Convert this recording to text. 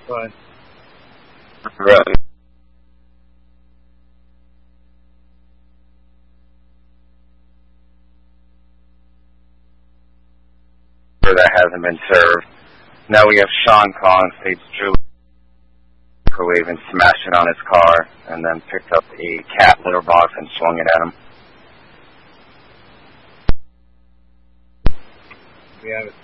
But Right. That hasn't been served. Now we have Sean calling, states Drew microwave and smashed it on his car, and then picked up a cat litter box and swung it at him. we have